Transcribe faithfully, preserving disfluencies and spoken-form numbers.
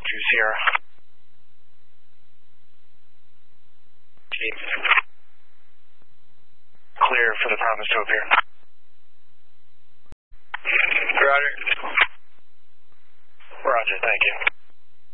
two Sierra. Clear for the promise to appear. Roger. Roger, thank you.